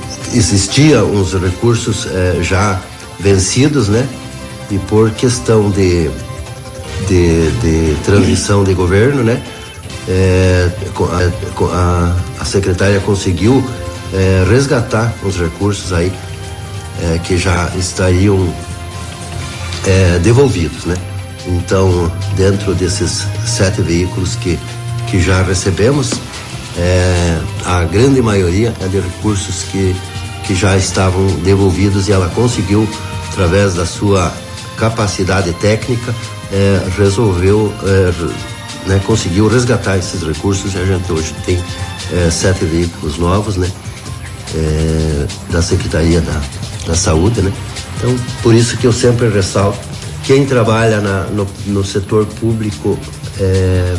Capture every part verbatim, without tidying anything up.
existia uns recursos eh, já vencidos, né? E por questão de, de, de transição de governo, né? É, a, a secretária conseguiu é, resgatar os recursos aí é, que já estariam é, devolvidos, né? Então, dentro desses sete veículos que, que já recebemos, é, a grande maioria é de recursos que, que já estavam devolvidos, e ela conseguiu, através da sua capacidade técnica, é, resolveu é, Né, conseguiu resgatar esses recursos, e a gente hoje tem é, sete veículos novos, né, é, da Secretaria da, da Saúde, né. Então, por isso que eu sempre ressalto, quem trabalha na, no, no setor público é,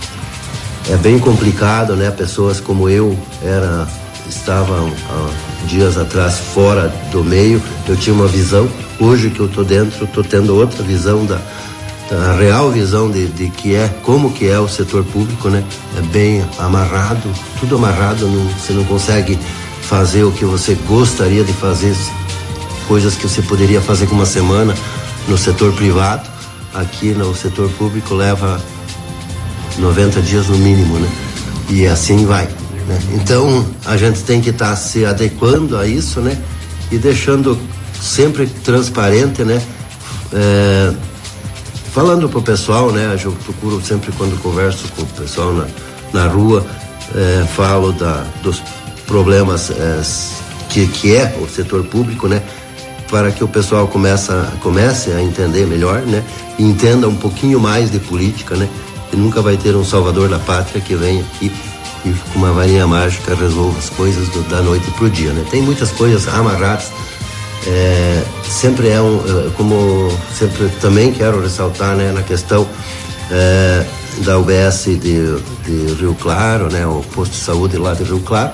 é bem complicado, né. Pessoas como eu era, estavam há dias atrás fora do meio, eu tinha uma visão. Hoje que eu tô dentro, tô tendo outra visão da a real visão de, de que é, como que é o setor público, né? É bem amarrado, tudo amarrado, não, você não consegue fazer o que você gostaria de fazer, coisas que você poderia fazer com uma semana no setor privado. Aqui no setor público leva noventa dias no mínimo, né? E assim vai, né? Então a gente tem que estar tá se adequando a isso, né? E deixando sempre transparente, né? É, Falando pro pessoal, né? Eu procuro sempre, quando converso com o pessoal na, na rua, é, falo da, dos problemas é, que, que é o setor público, né? Para que o pessoal começa, comece a entender melhor, né? E entenda um pouquinho mais de política, né? E nunca vai ter um salvador da pátria que venha aqui e com uma varinha mágica resolva as coisas do, da noite pro dia, né? Tem muitas coisas amarradas. É, sempre é um, como sempre também quero ressaltar, né, na questão é, da U B S de, de Rio Claro, né, o posto de saúde lá de Rio Claro,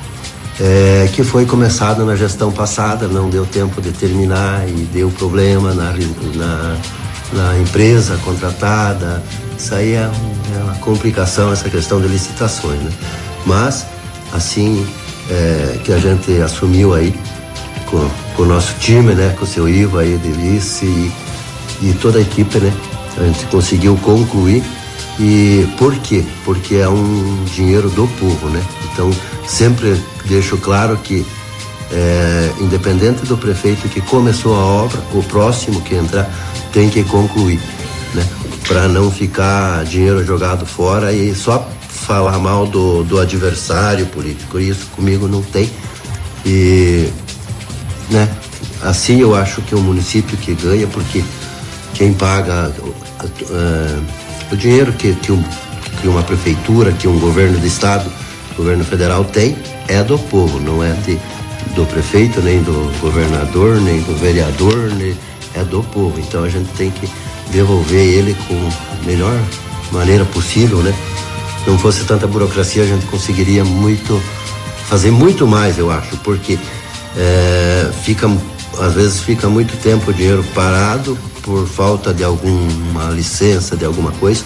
é, que foi começado na gestão passada, não deu tempo de terminar e deu problema na, na, na empresa contratada. Isso aí é, é uma complicação, essa questão de licitações, né? Mas assim é, que a gente assumiu aí com, com o nosso time, né, com o seu Ivo aí de vice e, e toda a equipe, né, a gente conseguiu concluir. E por quê? Porque é um dinheiro do povo, né? Então sempre deixo claro que é, independente do prefeito que começou a obra, o próximo que entrar tem que concluir, né? Para não ficar dinheiro jogado fora e só falar mal do, do adversário político. Isso comigo não tem. E, né, assim eu acho que o município que ganha, porque quem paga uh, o dinheiro que, que, um, que uma prefeitura, que um governo de estado, governo federal tem, é do povo, não é de, do prefeito, nem do governador, nem do vereador, nem, é do povo. Então a gente tem que devolver ele com a melhor maneira possível, né? Se não fosse tanta burocracia, a gente conseguiria muito, fazer muito mais, eu acho, porque é, fica, às vezes fica muito tempo o dinheiro parado por falta de alguma licença, de alguma coisa,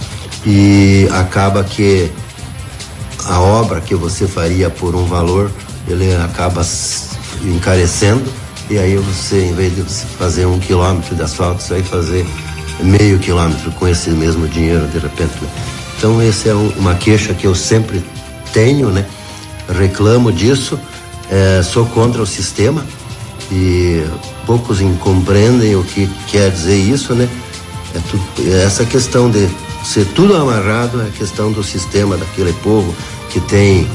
e acaba que a obra que você faria por um valor, ele acaba encarecendo, e aí você, em vez de fazer um quilômetro de asfalto, você vai fazer meio quilômetro com esse mesmo dinheiro, de repente, né? Então essa é um, uma queixa que eu sempre tenho, né? Reclamo disso, é, sou contra o sistema e poucos compreendem o que quer dizer isso, né? É tu, é essa questão de ser tudo amarrado, é a questão do sistema daquele povo que tem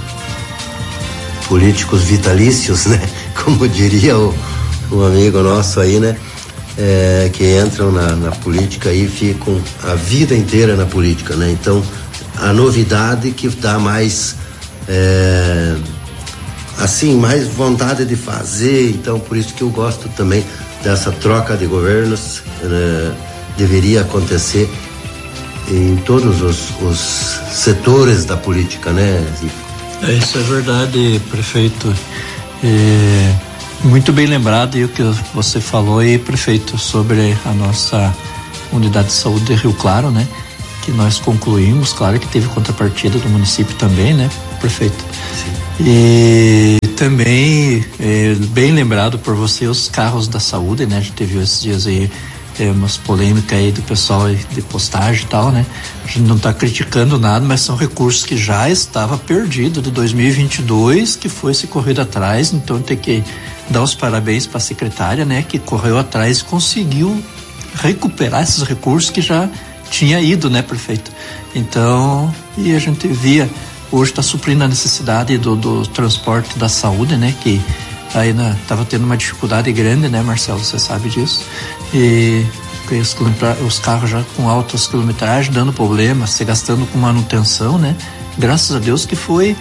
políticos vitalícios, né? Como diria o, um amigo nosso aí, né? É, que entram na, na política e ficam a vida inteira na política, né? Então, a novidade que dá mais, é, assim, mais vontade de fazer. Então, por isso que eu gosto também dessa troca de governos, né? Deveria acontecer em todos os, os setores da política, né, Zico? É, isso é verdade, prefeito. É... Muito bem lembrado e o que você falou aí, prefeito, sobre a nossa unidade de saúde de Rio Claro, né? Que nós concluímos, claro que teve contrapartida do município também, né, prefeito? Sim. E também, é, bem lembrado por você, os carros da saúde, né? A gente viu esses dias aí é, umas polêmicas aí do pessoal de postagem e tal, né? A gente não está criticando nada, mas são recursos que já estava perdido de dois mil e vinte e dois, que foi se corrido atrás, então tem que dar os parabéns para a secretária, né? Que correu atrás e conseguiu recuperar esses recursos que já tinha ido, né, prefeito? Então, e a gente via, hoje está suprindo a necessidade do, do transporte da saúde, né, que aí estava tendo uma dificuldade grande, né, Marcelo, você sabe disso, e os, os carros já com altas quilometragens dando problema, se gastando com manutenção, né, graças a Deus que foi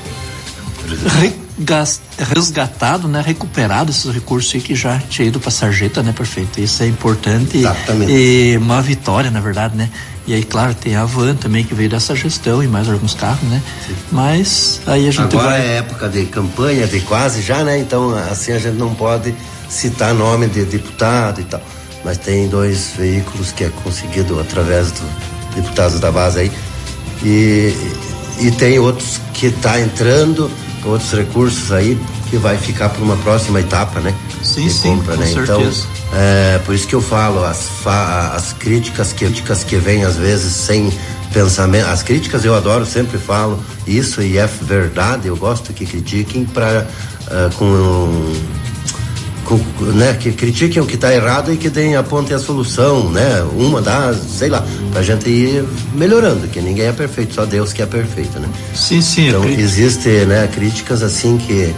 resgatado, né, recuperado esses recursos aí que já tinha ido para a sarjeta, né, prefeito? Isso é importante. Exatamente. E, e uma vitória, na verdade, né? E aí, claro, tem a Van também que veio dessa gestão e mais alguns carros, né? Sim. Mas aí a gente agora vai... é época de campanha, de quase já, né? Então, assim, a gente não pode citar nome de deputado e tal, mas tem dois veículos que é conseguido através dos deputados da base aí e, e tem outros que tá entrando, outros recursos aí que vai ficar para uma próxima etapa, né? Sim, de sim, compra, com né? certeza. Então, é, por isso que eu falo, as, fa, as críticas, críticas que vêm às vezes sem pensamento, as críticas eu adoro, sempre falo isso e é verdade, eu gosto que critiquem para uh, com, com, né? Que critiquem o que está errado e que deem, apontem a solução, né? Uma das, sei lá, pra gente ir melhorando, que ninguém é perfeito, só Deus que é perfeito, né? Sim, sim. Então crítica. existe, né, críticas assim que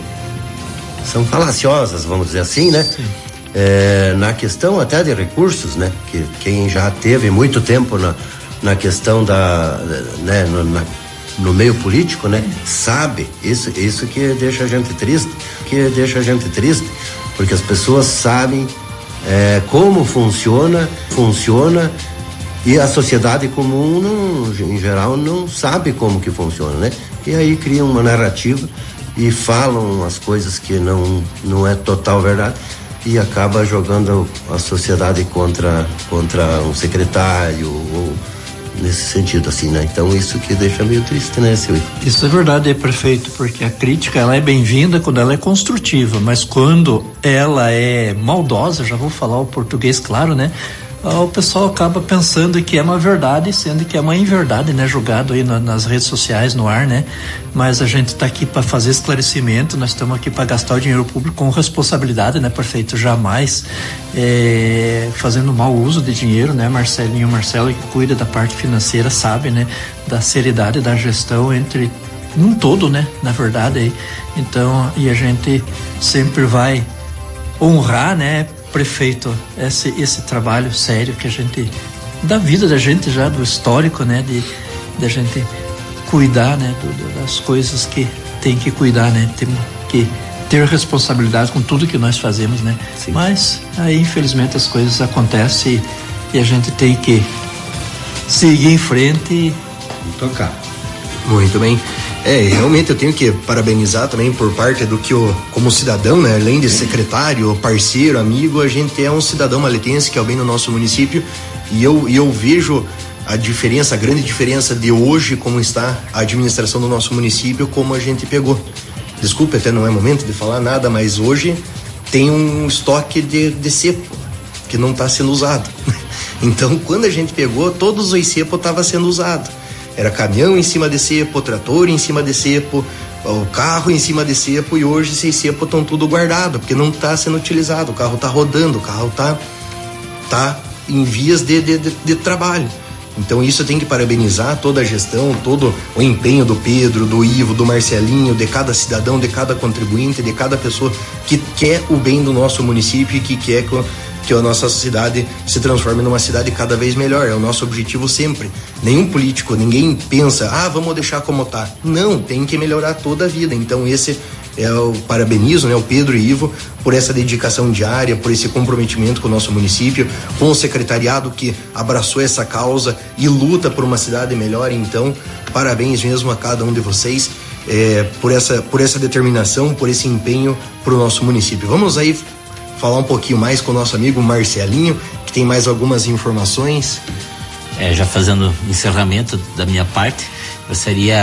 são falaciosas, vamos dizer assim, né? Sim. É, na questão até de recursos, né? Que quem já teve muito tempo na, na questão da, né, no, na, no meio político, né? Sabe, isso, isso que deixa a gente triste, que deixa a gente triste, porque as pessoas sabem é, como funciona, funciona e a sociedade comum, não, em geral, não sabe como que funciona, né? E aí criam uma narrativa e falam as coisas que não, não é total verdade e acaba jogando a sociedade contra, contra um secretário ou nesse sentido assim, né? Então isso que deixa meio triste, né, Silvio? Isso é verdade, prefeito, porque a crítica ela é bem-vinda quando ela é construtiva, mas quando ela é maldosa, já vou falar o português claro, né? O pessoal acaba pensando que é uma verdade, sendo que é uma inverdade, né? Jogado aí na, nas redes sociais, no ar, né? Mas a gente está aqui para fazer esclarecimento, nós estamos aqui para gastar o dinheiro público com responsabilidade, né, prefeito? Jamais é, fazendo mau uso de dinheiro, né? Marcelinho, Marcelo, que cuida da parte financeira, sabe, né? Da seriedade da gestão entre um todo, né? Na verdade, aí. Então, e a gente sempre vai honrar, né, prefeito, esse, esse trabalho sério que a gente, da vida da gente já, do histórico, né, de, de a gente cuidar, né, do, das coisas que tem que cuidar, né, tem que ter responsabilidade com tudo que nós fazemos, né. Sim. Mas aí infelizmente as coisas acontecem e, e a gente tem que seguir em frente e tocar. Muito bem. É, realmente eu tenho que parabenizar também por parte do que eu, como cidadão, né, além de secretário, parceiro, amigo, a gente é um cidadão maletense que é o bem do nosso município e eu, e eu vejo a diferença, a grande diferença de hoje como está a administração do nosso município, como a gente pegou. Desculpe, até não é momento de falar nada, mas hoje tem um estoque de, de cepo que não está sendo usado. Então, quando a gente pegou, todos os cepos estavam sendo usados. Era caminhão em cima de cepo, trator em cima de cepo, o carro em cima de cepo, e hoje esses cepos estão tudo guardado, porque não está sendo utilizado, o carro está rodando, o carro está tá em vias de, de, de, de trabalho. Então isso tem que parabenizar toda a gestão, todo o empenho do Pedro, do Ivo, do Marcelinho, de cada cidadão, de cada contribuinte, de cada pessoa que quer o bem do nosso município e que quer que que a nossa cidade se transforme numa cidade cada vez melhor. É o nosso objetivo sempre. Nenhum político, ninguém pensa, ah, vamos deixar como tá. Não, tem que melhorar toda a vida. Então esse é o parabenizo, né, o Pedro e Ivo por essa dedicação diária, por esse comprometimento com o nosso município, com o secretariado que abraçou essa causa e luta por uma cidade melhor. Então, parabéns mesmo a cada um de vocês é, por essa, por essa determinação, por esse empenho para o nosso município. Vamos aí falar um pouquinho mais com o nosso amigo Marcelinho, que tem mais algumas informações. É, já fazendo encerramento da minha parte, gostaria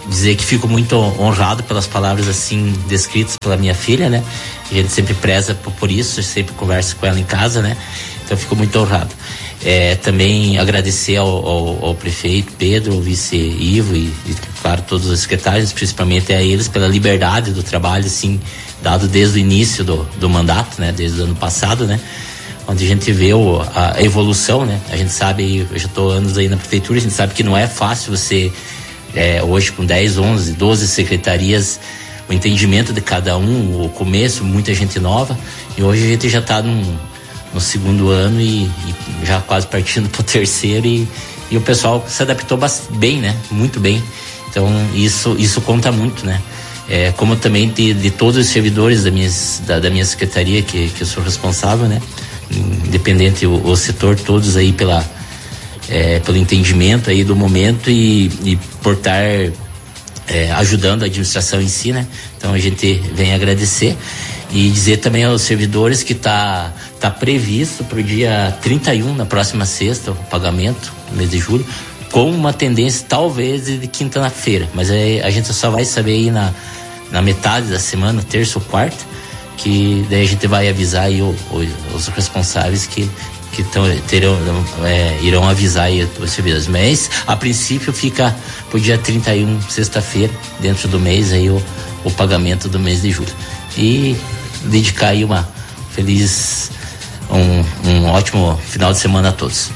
dizer que fico muito honrado pelas palavras assim descritas pela minha filha, né? A gente sempre preza por, por isso, sempre conversa com ela em casa, né? Então fico muito honrado. É, também agradecer ao, ao, ao prefeito Pedro, ao vice Ivo e, e claro, todos os secretários, principalmente a eles, pela liberdade do trabalho, assim, dado desde o início do, do mandato, né? Desde o ano passado, né? Onde a gente vê o, a, a evolução, né? A gente sabe, eu já estou anos aí na prefeitura, a gente sabe que não é fácil você, é, hoje com dez, onze, doze secretarias, o entendimento de cada um, o começo, muita gente nova, e hoje a gente já está num no segundo ano e, e já quase partindo para o terceiro e, e o pessoal se adaptou bastante, bem, né? Muito bem. Então isso, isso conta muito, né? É, como também de, de todos os servidores da minha, da, da minha secretaria que, que eu sou responsável, né? Independente o, o setor, todos aí pela, é, pelo entendimento aí do momento e, e por estar é, ajudando a administração em si, né? Então a gente vem agradecer e dizer também aos servidores que está tá previsto para o dia trinta e um, na próxima sexta, o pagamento, no mês de julho, com uma tendência talvez de quinta-feira, mas aí a gente só vai saber aí na, na metade da semana, terça ou quarta, que daí a gente vai avisar aí o, o, os responsáveis que, que tão, terão, é, irão avisar aí os servidores, mas a princípio fica para o dia trinta e um, sexta-feira, dentro do mês aí o, o pagamento do mês de julho. E dedicar aí uma feliz, um, um ótimo final de semana a todos.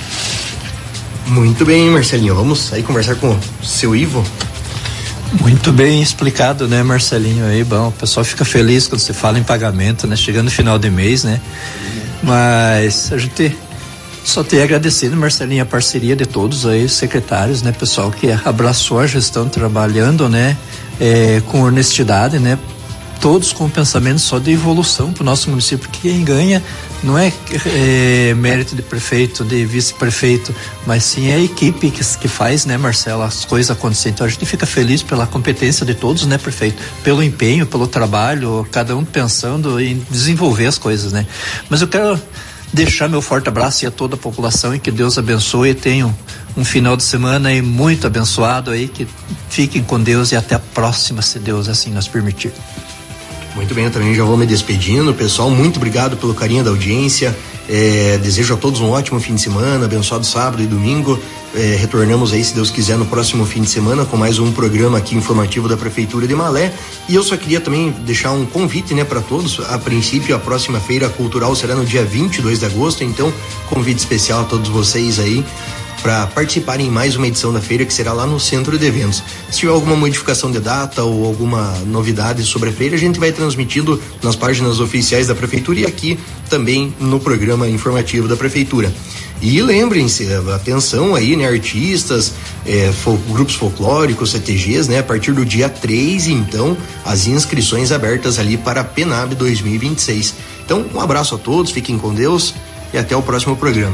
Muito bem, Marcelinho, vamos aí conversar com o seu Ivo. Muito bem explicado, né, Marcelinho? Aí, bom, o pessoal fica feliz quando você fala em pagamento, né, chegando no final de mês, né? Mas a gente só tem a agradecer, né, Marcelinho, a parceria de todos aí, os secretários, né, pessoal que abraçou a gestão, trabalhando, né, é, com honestidade, né, todos com o pensamento só de evolução para o nosso município, porque quem ganha não é, é mérito de prefeito, de vice-prefeito, mas sim a equipe que, que faz, né, Marcelo, as coisas acontecerem. Então a gente fica feliz pela competência de todos, né, prefeito, pelo empenho, pelo trabalho, cada um pensando em desenvolver as coisas, né. Mas eu quero deixar meu forte abraço a toda a população e que Deus abençoe e tenham um final de semana aí muito abençoado aí, que fiquem com Deus e até a próxima, se Deus assim nos permitir. Muito bem, eu também já vou me despedindo, pessoal, muito obrigado pelo carinho da audiência, é, desejo a todos um ótimo fim de semana, abençoado sábado e domingo, é, retornamos aí, se Deus quiser, no próximo fim de semana com mais um programa aqui informativo da Prefeitura de Malé. E eu só queria também deixar um convite, né, para todos. A princípio, a próxima feira cultural será no dia vinte e dois de agosto, então convite especial a todos vocês aí para participarem em mais uma edição da feira, que será lá no Centro de Eventos. Se tiver alguma modificação de data ou alguma novidade sobre a feira, a gente vai transmitindo nas páginas oficiais da Prefeitura e aqui também no programa informativo da Prefeitura. E lembrem-se, atenção aí, né, artistas, é, fol- grupos folclóricos, C T Gs, né, a partir do dia três, então, as inscrições abertas ali para a Penab dois mil e vinte e seis. Então, um abraço a todos, fiquem com Deus e até o próximo programa.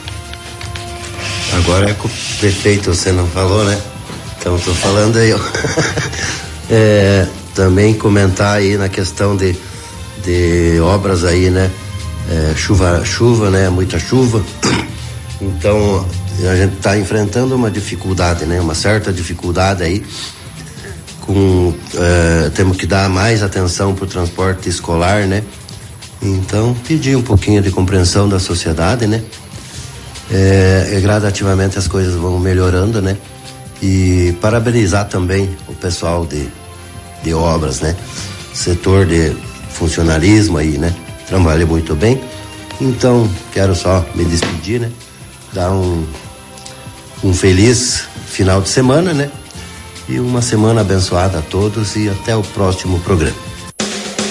Agora é com o prefeito, você não falou, né? Então tô falando aí, ó. É, também comentar aí na questão de, de obras aí, né? É, chuva, chuva, né? Muita chuva. Então a gente tá enfrentando uma dificuldade, né? Uma certa dificuldade aí. Com, é, temos que dar mais atenção pro transporte escolar, né? Então pedir um pouquinho de compreensão da sociedade, né? É, gradativamente as coisas vão melhorando, né? E parabenizar também o pessoal de, de obras, né? Setor de funcionalismo aí, né? Trabalha muito bem. Então, quero só me despedir, né? Dar um, um feliz final de semana, né? E uma semana abençoada a todos e até o próximo programa.